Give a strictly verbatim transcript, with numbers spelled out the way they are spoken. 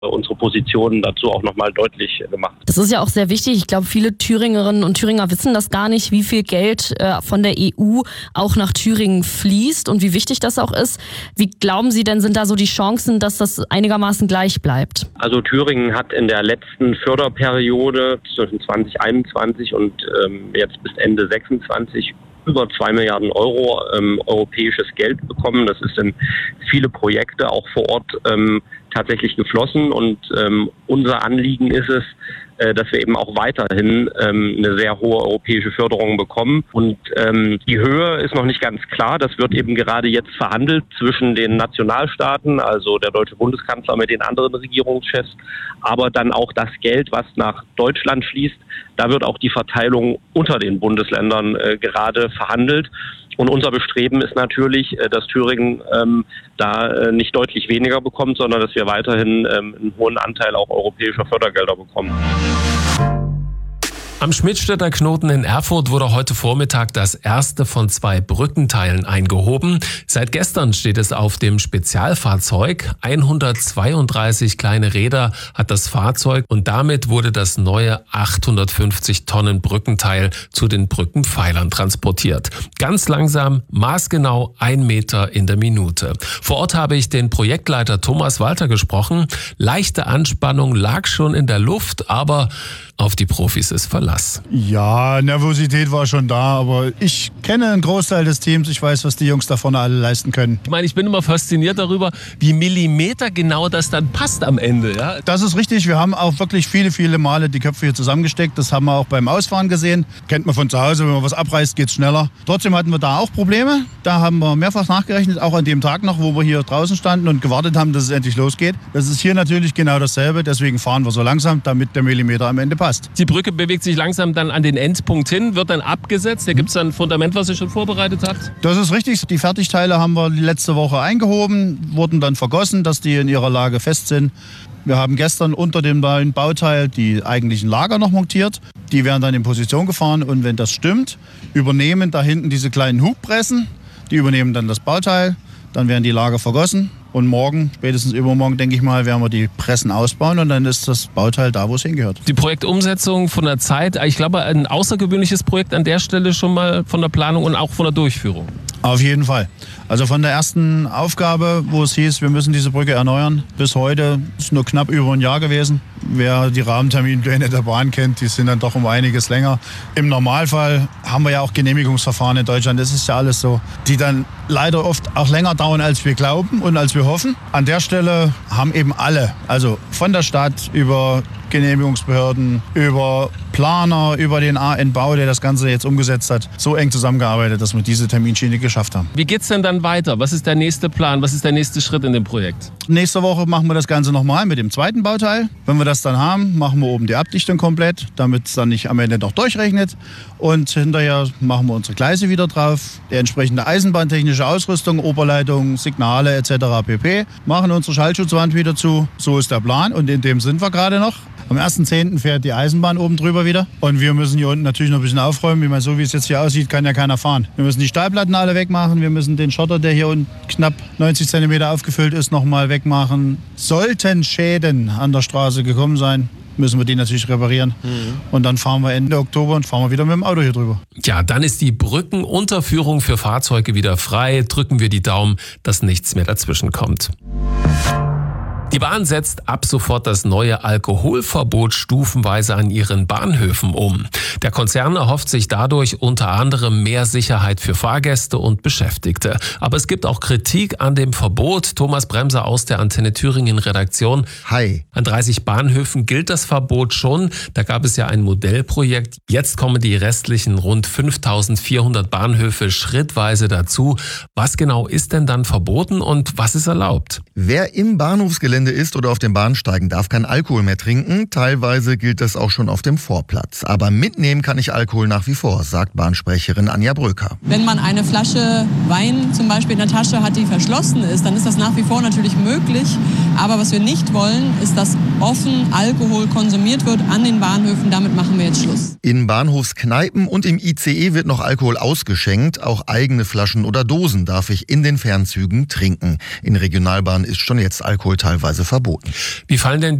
unsere Positionen dazu auch nochmal deutlich gemacht. Das ist ja auch sehr wichtig. Ich glaube, viele Thüringerinnen und Thüringer wissen das gar nicht, wie viel Geld äh, von der E U auch nach Thüringen fließt und wie wichtig das auch ist. Wie glauben Sie denn, sind da so die Chancen, dass das einigermaßen gleich bleibt? Also Thüringen hat in der letzten Förderperiode zwischen zwanzig einundzwanzig und ähm, jetzt bis Ende sechsundzwanzig über zwei Milliarden Euro ähm, europäisches Geld bekommen. Das ist in viele Projekte auch vor Ort ähm, tatsächlich geflossen und ähm, unser Anliegen ist es, äh, dass wir eben auch weiterhin ähm, eine sehr hohe europäische Förderung bekommen. Und ähm, die Höhe ist noch nicht ganz klar. Das wird eben gerade jetzt verhandelt zwischen den Nationalstaaten, also der deutsche Bundeskanzler mit den anderen Regierungschefs, aber dann auch das Geld, was nach Deutschland fließt. Da wird auch die Verteilung unter den Bundesländern äh, gerade verhandelt. Und unser Bestreben ist natürlich, dass Thüringen ähm, da äh, nicht deutlich weniger bekommt, sondern dass wir weiterhin ähm, einen hohen Anteil auch europäischer Fördergelder bekommen. Am Schmidtstädter Knoten in Erfurt wurde heute Vormittag das erste von zwei Brückenteilen eingehoben. Seit gestern steht es auf dem Spezialfahrzeug. hundertzweiunddreißig kleine Räder hat das Fahrzeug und damit wurde das neue achthundertfünfzig Tonnen Brückenteil zu den Brückenpfeilern transportiert. Ganz langsam, maßgenau ein Meter in der Minute. Vor Ort habe ich den Projektleiter Thomas Walter gesprochen. Leichte Anspannung lag schon in der Luft, aber auf die Profis ist Verlass. Ja, Nervosität war schon da, aber ich kenne einen Großteil des Teams. Ich weiß, was die Jungs da vorne alle leisten können. Ich meine, ich bin immer fasziniert darüber, wie millimetergenau das dann passt am Ende. Ja? Das ist richtig. Wir haben auch wirklich viele, viele Male die Köpfe hier zusammengesteckt. Das haben wir auch beim Ausfahren gesehen. Kennt man von zu Hause, wenn man was abreißt, geht's schneller. Trotzdem hatten wir da auch Probleme. Da haben wir mehrfach nachgerechnet, auch an dem Tag noch, wo wir hier draußen standen und gewartet haben, dass es endlich losgeht. Das ist hier natürlich genau dasselbe. Deswegen fahren wir so langsam, damit der Millimeter am Ende passt. Die Brücke bewegt sich langsam dann an den Endpunkt hin, wird dann abgesetzt. Da gibt es dann ein Fundament, was ihr schon vorbereitet habt? Das ist richtig. Die Fertigteile haben wir letzte Woche eingehoben, wurden dann vergossen, dass die in ihrer Lage fest sind. Wir haben gestern unter dem neuen Bauteil die eigentlichen Lager noch montiert. Die werden dann in Position gefahren und wenn das stimmt, übernehmen da hinten diese kleinen Hubpressen. Die übernehmen dann das Bauteil, dann werden die Lager vergossen. Und morgen, spätestens übermorgen, denke ich mal, werden wir die Pressen ausbauen und dann ist das Bauteil da, wo es hingehört. Die Projektumsetzung von der Zeit, ich glaube, ein außergewöhnliches Projekt an der Stelle schon mal von der Planung und auch von der Durchführung. Auf jeden Fall. Also von der ersten Aufgabe, wo es hieß, wir müssen diese Brücke erneuern, bis heute ist nur knapp über ein Jahr gewesen. Wer die Rahmenterminpläne der Bahn kennt, die sind dann doch um einiges länger. Im Normalfall haben wir ja auch Genehmigungsverfahren in Deutschland, das ist ja alles so, die dann leider oft auch länger dauern, als wir glauben und als wir hoffen. An der Stelle haben eben alle, also von der Stadt über Genehmigungsbehörden, über Planer, über den A N-Bau, der das Ganze jetzt umgesetzt hat, so eng zusammengearbeitet, dass wir diese Terminschiene geschafft haben. Wie geht's denn dann weiter? Was ist der nächste Plan? Was ist der nächste Schritt in dem Projekt? Nächste Woche machen wir das Ganze nochmal mit dem zweiten Bauteil. Wenn wir das dann haben, machen wir oben die Abdichtung komplett, damit es dann nicht am Ende noch durchrechnet. Und hinterher machen wir unsere Gleise wieder drauf, die entsprechende eisenbahntechnische Ausrüstung, Oberleitung, Signale et cetera pp. Machen unsere Schallschutzwand wieder zu. So ist der Plan und in dem sind wir gerade noch. Am ersten zehnten fährt die Eisenbahn oben drüber wieder. Und wir müssen hier unten natürlich noch ein bisschen aufräumen. Ich meine, so wie es jetzt hier aussieht, kann ja keiner fahren. Wir müssen die Stahlplatten alle wegmachen. Wir müssen den Schotter, der hier unten knapp neunzig Zentimeter aufgefüllt ist, nochmal wegmachen. Sollten Schäden an der Straße gekommen sein, müssen wir die natürlich reparieren. Mhm. Und dann fahren wir Ende Oktober und fahren wir wieder mit dem Auto hier drüber. Ja, dann ist die Brückenunterführung für Fahrzeuge wieder frei. Drücken wir die Daumen, dass nichts mehr dazwischen kommt. Die Bahn setzt ab sofort das neue Alkoholverbot stufenweise an ihren Bahnhöfen um. Der Konzern erhofft sich dadurch unter anderem mehr Sicherheit für Fahrgäste und Beschäftigte. Aber es gibt auch Kritik an dem Verbot. Thomas Bremser aus der Antenne Thüringen Redaktion. Hi. An dreißig Bahnhöfen gilt das Verbot schon. Da gab es ja ein Modellprojekt. Jetzt kommen die restlichen rund fünftausendvierhundert Bahnhöfe schrittweise dazu. Was genau ist denn dann verboten und was ist erlaubt? Wer im Bahnhofsgelände ist oder auf den Bahnsteigen, darf kein Alkohol mehr trinken. Teilweise gilt das auch schon auf dem Vorplatz. Aber mitnehmen kann ich Alkohol nach wie vor, sagt Bahnsprecherin Anja Bröker. Wenn man eine Flasche Wein zum Beispiel in der Tasche hat, die verschlossen ist, dann ist das nach wie vor natürlich möglich. Aber was wir nicht wollen, ist, dass offen Alkohol konsumiert wird an den Bahnhöfen. Damit machen wir jetzt Schluss. In Bahnhofskneipen und im I C E wird noch Alkohol ausgeschenkt. Auch eigene Flaschen oder Dosen darf ich in den Fernzügen trinken. In Regionalbahnen ist schon jetzt Alkohol teilweise verboten. Wie fallen denn